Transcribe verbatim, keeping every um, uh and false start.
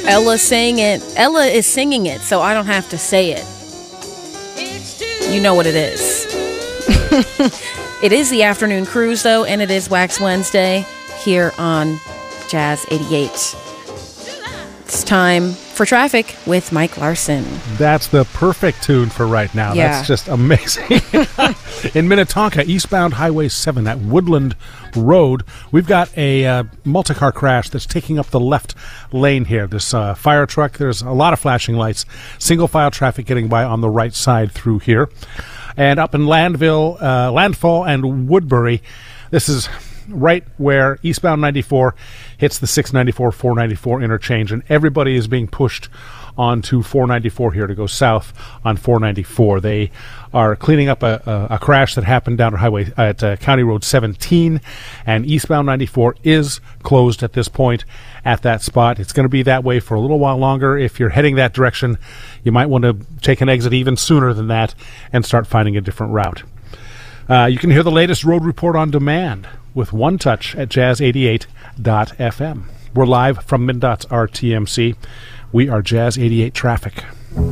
Ella sang it. Ella is singing it, so I don't have to say it. You know what it is. It is the afternoon cruise, though, and it is Wax Wednesday here on Jazz eighty-eight. It's time for traffic with Mike Larson. That's the perfect tune for right now. Yeah. That's just amazing. In Minnetonka, eastbound Highway seven at Woodland Road, we've got a uh, multi-car crash that's taking up the left lane here. This uh, fire truck, there's a lot of flashing lights. Single file traffic getting by on the right side through here. And up in Landville, uh, Landfall and Woodbury, this is right where eastbound ninety-four hits the six ninety-four four ninety-four interchange, and everybody is being pushed onto four ninety-four here to go south on four ninety-four. They are cleaning up a, a, a crash that happened down at highway at uh, County Road seventeen, and eastbound ninety-four is closed at this point at that spot. It's going to be that way for a little while longer. If you're heading that direction, you might want to take an exit even sooner than that and start finding a different route. Uh, you can hear the latest road report on demand with One Touch at jazz eighty-eight dot f m. We're live from MnDOT's R T M C. We are Jazz eighty-eight Traffic.